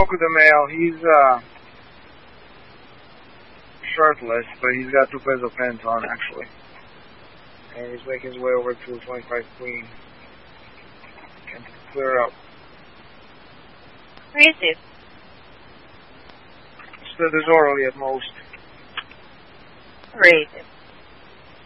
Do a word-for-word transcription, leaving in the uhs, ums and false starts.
spoke with the male. He's uh, shirtless, but he's got two pairs of pants on, actually. And he's making his way over to twenty-five Queen. Can clear up. Where is it? So there's orally at most. Where is it?